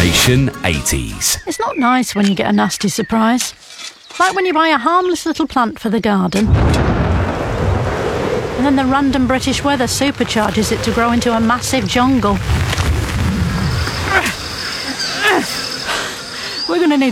Animation 80s. It's not nice when you get a nasty surprise. Like when you buy a harmless little plant for the garden, and then the random British weather supercharges it to grow into a massive jungle. We're going to need